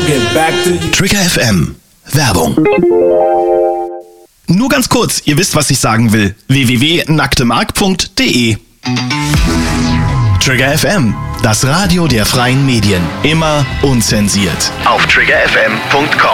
get back to you. Trigger FM. Werbung. Nur ganz kurz, ihr wisst, was ich sagen will. www.nacktemark.de. Trigger FM, das Radio der freien Medien. Immer unzensiert. Auf triggerfm.com.